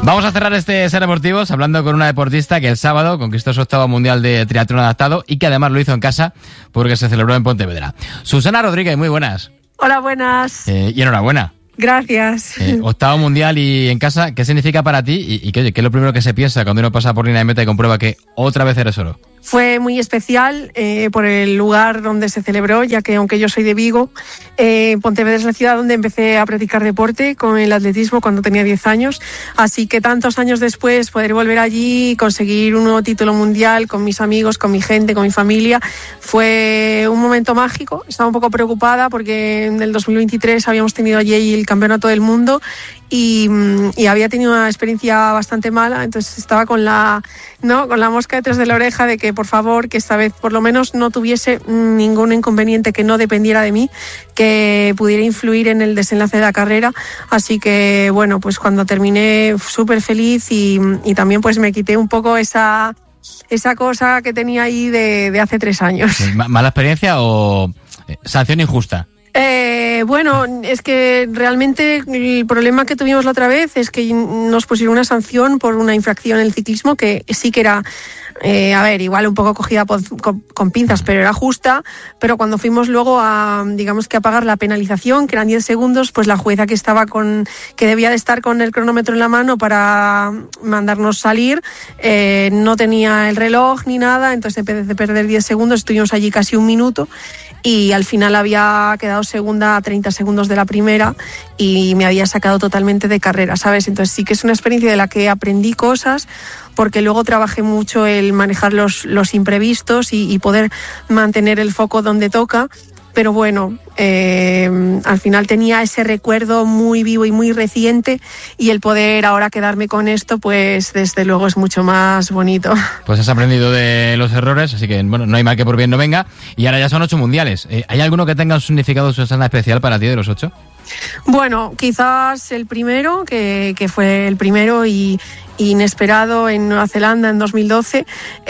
Vamos a cerrar este Ser Deportivos hablando con una deportista que el sábado conquistó su 8º Mundial de Triatlón Adaptado y que además lo hizo en casa porque se celebró en Pontevedra. Susana Rodríguez, muy buenas. Hola, buenas. Y enhorabuena. Gracias. 8º Mundial y en casa, ¿qué significa para ti? ¿Y qué es lo primero que se piensa cuando uno pasa por línea de meta y comprueba que otra vez eres oro? Fue muy especial por el lugar donde se celebró, ya que aunque yo soy de Vigo, Pontevedra es la ciudad donde empecé a practicar deporte con el atletismo cuando tenía 10 años. Así que tantos años después poder volver allí y conseguir un nuevo título mundial con mis amigos, con mi gente, con mi familia, fue un momento mágico. Estaba un poco preocupada porque en el 2023 habíamos tenido allí el Campeonato del Mundo y había tenido una experiencia bastante mala, entonces estaba con la mosca detrás de la oreja de que por favor, que esta vez por lo menos no tuviese ningún inconveniente que no dependiera de mí, que pudiera influir en el desenlace de la carrera. Así que bueno, pues cuando terminé súper feliz y también pues me quité un poco esa cosa que tenía ahí de hace 3 años. ¿Mala experiencia o sanción injusta? Bueno, es que realmente el problema que tuvimos la otra vez es que nos pusieron una sanción por una infracción en el ciclismo que sí que era, igual un poco cogida con pinzas, pero era justa. Pero cuando fuimos luego a pagar la penalización, que eran 10 segundos, pues la jueza que debía de estar con el cronómetro en la mano para mandarnos salir, no tenía el reloj ni nada, entonces en vez de perder 10 segundos estuvimos allí casi 1 minuto. Y al final había quedado segunda a 30 segundos de la primera y me había sacado totalmente de carrera, ¿sabes? Entonces sí que es una experiencia de la que aprendí cosas, porque luego trabajé mucho el manejar los imprevistos y poder mantener el foco donde toca. Pero bueno, al final tenía ese recuerdo muy vivo y muy reciente, y el poder ahora quedarme con esto, pues desde luego es mucho más bonito. Pues has aprendido de los errores, así que bueno, no hay mal que por bien no venga. Y ahora ya son 8 mundiales. ¿Hay alguno que tenga un significado, Susana, especial para ti de los 8? Bueno, quizás el primero, que fue el primero y inesperado en Nueva Zelanda en 2012,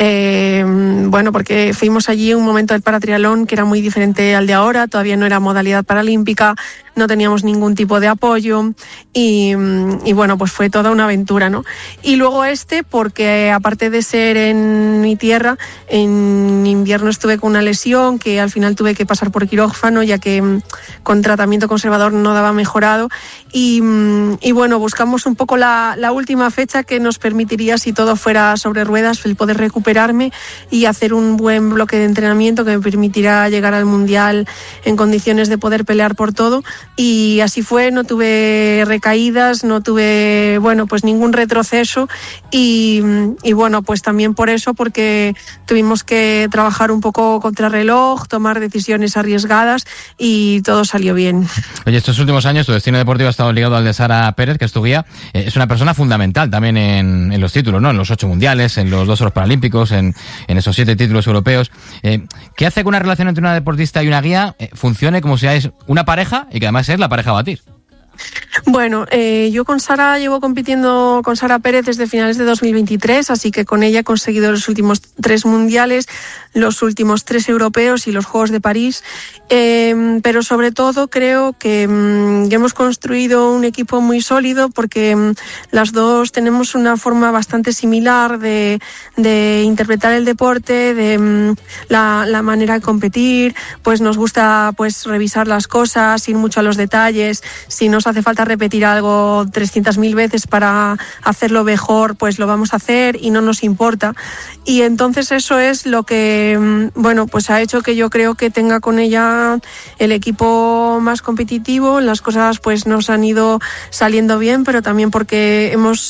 porque fuimos allí un momento del paratriatlón que era muy diferente al de ahora, todavía no era modalidad paralímpica, no teníamos ningún tipo de apoyo y pues fue toda una aventura, ¿no? Y luego porque aparte de ser en mi tierra, en invierno estuve con una lesión que al final tuve que pasar por quirófano, ya que con tratamiento conservador no daba mejorado y buscamos un poco la última fecha que nos permitiría, si todo fuera sobre ruedas, el poder recuperarme y hacer un buen bloque de entrenamiento que me permitirá llegar al Mundial en condiciones de poder pelear por todo. Y así fue, no tuve recaídas, no tuve ningún retroceso y pues también por eso, porque tuvimos que trabajar un poco contrarreloj, tomar decisiones arriesgadas y todo salió bien. Oye, estos últimos años tu destino deportivo ha estado ligado al de Sara Pérez, que es tu guía. Es una persona fundamental también en los títulos, ¿no? En los 8 mundiales, en los 2 oros paralímpicos, en esos 7 títulos europeos. ¿Qué hace que una relación entre una deportista y una guía funcione como si es una pareja y que además es la pareja a batir? Bueno, yo con Sara llevo compitiendo con Sara Pérez desde finales de 2023, así que con ella he conseguido los últimos 3 mundiales, los últimos 3 europeos y los Juegos de París, pero sobre todo creo que hemos construido un equipo muy sólido porque las dos tenemos una forma bastante similar de interpretar el deporte, de la manera de competir, pues nos gusta pues revisar las cosas, ir mucho a los detalles. Si nos hace falta repetir algo 300.000 veces para hacerlo mejor, pues lo vamos a hacer y no nos importa. Y entonces eso es lo que, pues ha hecho que yo creo que tenga con ella el equipo más competitivo. Las cosas pues nos han ido saliendo bien, pero también porque hemos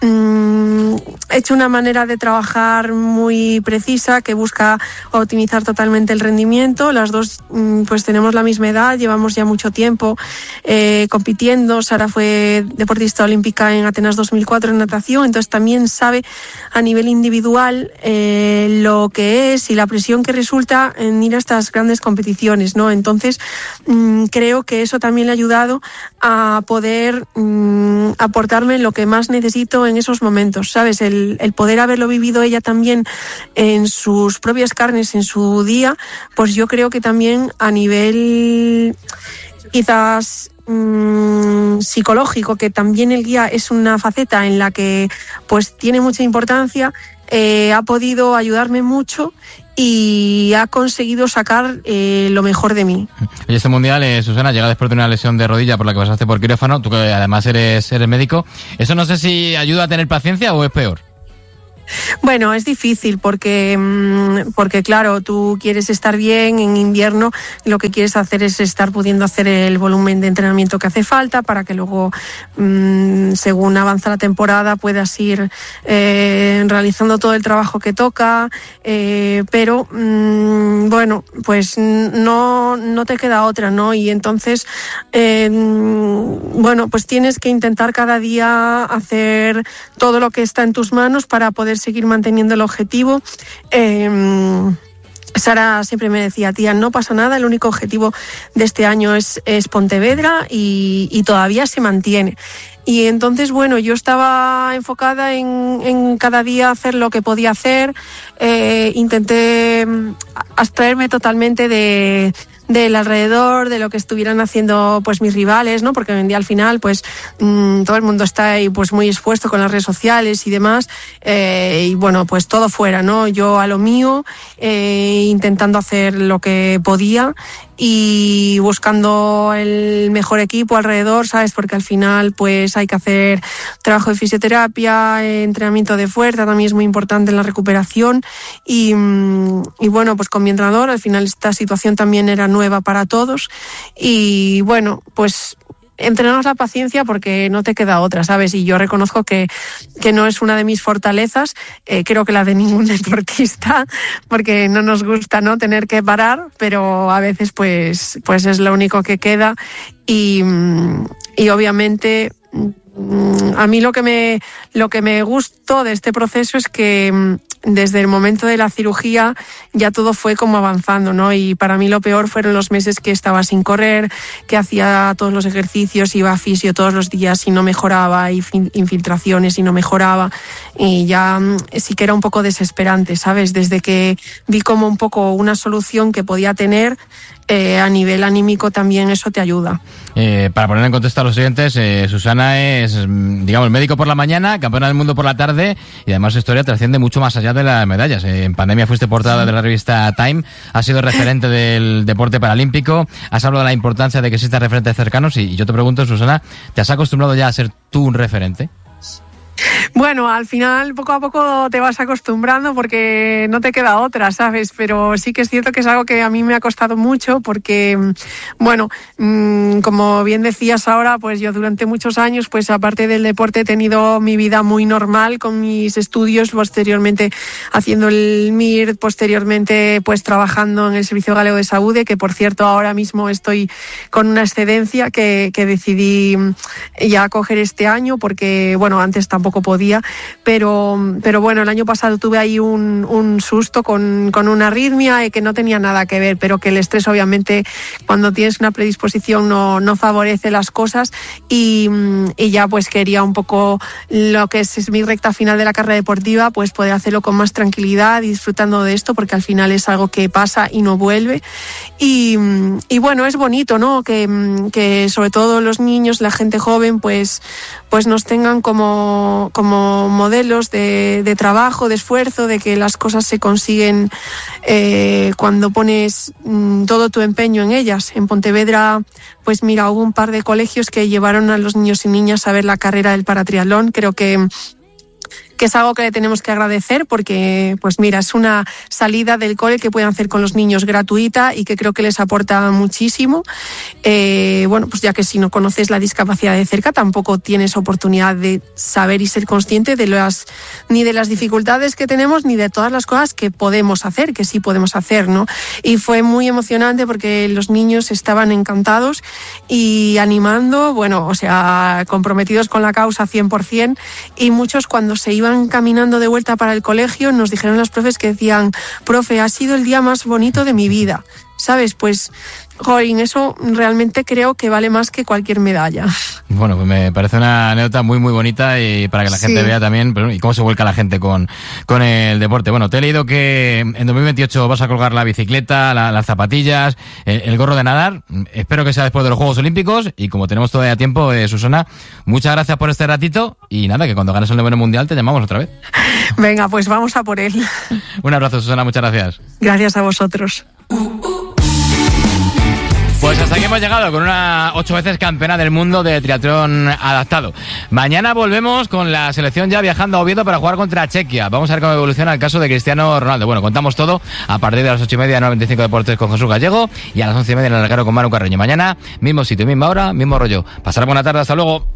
hecho una manera de trabajar muy precisa que busca optimizar totalmente el rendimiento. Las dos pues tenemos la misma edad, llevamos ya mucho tiempo compitiendo. Sara fue deportista olímpica en Atenas 2004 en natación, entonces también sabe a nivel individual lo que es y la presión que resulta en ir a estas grandes competiciones, ¿no? Entonces creo que eso también le ha ayudado a poder aportarme lo que más necesito en esos momentos, ¿sabes? El poder haberlo vivido ella también en sus propias carnes en su día, pues yo creo que también a nivel quizás psicológico, que también el guía es una faceta en la que pues tiene mucha importancia, ha podido ayudarme mucho y ha conseguido sacar lo mejor de mí. Y este mundial, Susana, llega después de una lesión de rodilla por la que pasaste por quirófano. Tú que además eres médico, ¿eso no sé si ayuda a tener paciencia o es peor? Bueno, es difícil porque claro, tú quieres estar bien en invierno, lo que quieres hacer es estar pudiendo hacer el volumen de entrenamiento que hace falta para que luego, según avanza la temporada, puedas ir realizando todo el trabajo que toca, pero bueno, pues no te queda otra, ¿no? Y entonces, bueno, pues tienes que intentar cada día hacer todo lo que está en tus manos para poder seguir manteniendo el objetivo. Sara siempre me decía, tía, no pasa nada, el único objetivo de este año es Pontevedra y todavía se mantiene. Y entonces, bueno, yo estaba enfocada en cada día hacer lo que podía hacer. Intenté abstraerme totalmente del alrededor, de lo que estuvieran haciendo pues mis rivales, ¿no? Porque hoy en día al final pues todo el mundo está ahí pues muy expuesto con las redes sociales y demás, y bueno, pues todo fuera, ¿no? Yo a lo mío, intentando hacer lo que podía y buscando el mejor equipo alrededor, ¿sabes? Porque al final pues hay que hacer trabajo de fisioterapia, entrenamiento de fuerza, también es muy importante en la recuperación y bueno, pues con mi entrenador al final esta situación también era nueva para todos y bueno, pues entrenanos la paciencia porque no te queda otra, ¿sabes? Y yo reconozco que no es una de mis fortalezas, creo que la de ningún deportista, porque no nos gusta, ¿no?, tener que parar, pero a veces pues es lo único que queda y obviamente a mí lo que me gustó de este proceso es que desde el momento de la cirugía ya todo fue como avanzando, ¿no? Y para mí lo peor fueron los meses que estaba sin correr, que hacía todos los ejercicios, iba a fisio todos los días y no mejoraba, y infiltraciones y no mejoraba. Y ya sí que era un poco desesperante, ¿sabes? Desde que vi como un poco una solución que podía tener, a nivel anímico también eso te ayuda. Para poner en contexto a los oyentes, Susana es, digamos, médico por la mañana, campeona del mundo por la tarde y además su historia trasciende mucho más allá de las medallas. En pandemia fuiste portada de la revista Time, has sido referente del deporte paralímpico, has hablado de la importancia de que existan referentes cercanos y yo te pregunto, Susana, ¿te has acostumbrado ya a ser tú un referente? Bueno, al final poco a poco te vas acostumbrando porque no te queda otra, ¿sabes? Pero sí que es cierto que es algo que a mí me ha costado mucho porque, bueno, como bien decías ahora, pues yo durante muchos años, pues aparte del deporte he tenido mi vida muy normal con mis estudios, posteriormente haciendo el MIR, posteriormente pues trabajando en el Servicio Galego de Saúde, que por cierto ahora mismo estoy con una excedencia que decidí ya coger este año porque, bueno, antes tampoco podía, pero bueno, el año pasado tuve ahí un susto con una arritmia que no tenía nada que ver, pero que el estrés obviamente cuando tienes una predisposición no favorece las cosas y ya pues quería un poco lo que es mi recta final de la carrera deportiva, pues poder hacerlo con más tranquilidad y disfrutando de esto porque al final es algo que pasa y no vuelve y bueno, es bonito, ¿no? Que sobre todo los niños, la gente joven pues nos tengan como modelos de trabajo, de esfuerzo, de que las cosas se consiguen cuando pones todo tu empeño en ellas. En Pontevedra, pues mira, hubo un par de colegios que llevaron a los niños y niñas a ver la carrera del paratriatlón. Creo que es algo que le tenemos que agradecer porque, pues mira, es una salida del cole que pueden hacer con los niños gratuita y que creo que les aporta muchísimo. Bueno, pues ya que si no conoces la discapacidad de cerca, tampoco tienes oportunidad de saber y ser consciente ni de las dificultades que tenemos, ni de todas las cosas que podemos hacer, que sí podemos hacer, ¿no? Y fue muy emocionante porque los niños estaban encantados y animando, bueno, o sea, comprometidos con la causa 100%, y muchos cuando se iban caminando de vuelta para el colegio nos dijeron los profes que decían, profe, ha sido el día más bonito de mi vida, ¿sabes? Pues Joder, eso realmente creo que vale más que cualquier medalla. Bueno, pues me parece una anécdota muy muy bonita y para que la gente vea también y cómo se vuelca la gente con el deporte. Bueno, te he leído que en 2028 vas a colgar la bicicleta, las zapatillas, el gorro de nadar. Espero que sea después de los Juegos Olímpicos y como tenemos todavía tiempo, Susana, muchas gracias por este ratito y nada, que cuando ganes el noveno mundial te llamamos otra vez. Venga, pues vamos a por él. Un abrazo, Susana, muchas gracias. Gracias a vosotros. Pues hasta aquí hemos llegado con una 8 veces campeona del mundo de triatlón adaptado. Mañana volvemos con la selección ya viajando a Oviedo para jugar contra Chequia. Vamos a ver cómo evoluciona el caso de Cristiano Ronaldo. Bueno, contamos todo a partir de las 8:30 en 95 Deportes con Jesús Gallego y a las 11:30 en el Larguero con Manu Carreño. Mañana, mismo sitio, misma hora, mismo rollo. Pasar buena tarde, hasta luego.